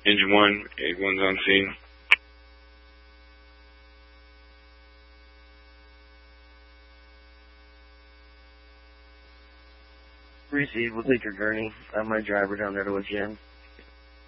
Engine 1, 81's on scene. Received with Leaker Gurney. I'm my driver down there to Woods End.